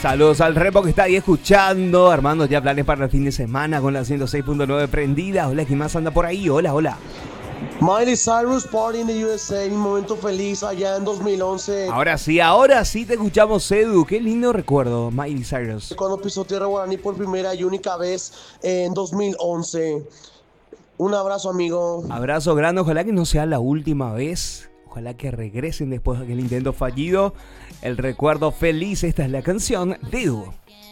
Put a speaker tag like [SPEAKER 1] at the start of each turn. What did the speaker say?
[SPEAKER 1] Saludos al repo que está ahí escuchando, armando ya planes para el fin de semana con la 106.9 prendida. Hola, ¿quién más anda por ahí? Hola, hola.
[SPEAKER 2] Miley Cyrus Party in the USA, mi momento feliz allá en 2011.
[SPEAKER 1] Ahora sí te escuchamos, Edu. Qué lindo recuerdo, Miley Cyrus.
[SPEAKER 2] Cuando pisó tierra guaraní por primera y única vez en 2011. Un abrazo, amigo.
[SPEAKER 1] Abrazo grande, ojalá que no sea la última vez. Ojalá que regresen después de aquel intento fallido. El recuerdo feliz, esta es la canción de Edu.